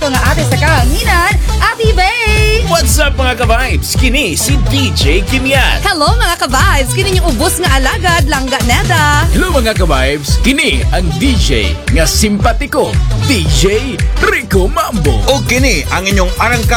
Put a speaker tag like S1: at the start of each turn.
S1: nga ate sa kahanginan, Ate Bay!
S2: What's up mga ka-vibes? Kini si DJ Kimiat.
S1: Hello mga ka-vibes! Kini yung ubos nga alagad, Langga Neda.
S2: Hello mga ka-vibes. Kini ang DJ nga simpatiko, DJ Rico Mambo.
S3: O kini ang inyong arangka